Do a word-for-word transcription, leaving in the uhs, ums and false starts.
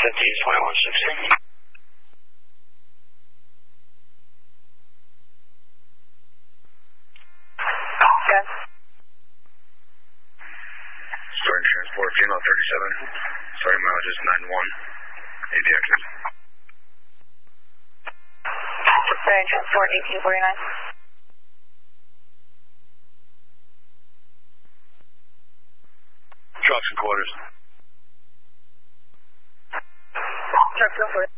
fifty is twenty-one sixty. Okay. Starting transport, female thirty-seven. Starting mileage is nine one. A V active. Starting transport, eighteen forty-nine. Trucks and quarters. Trucks and quarters.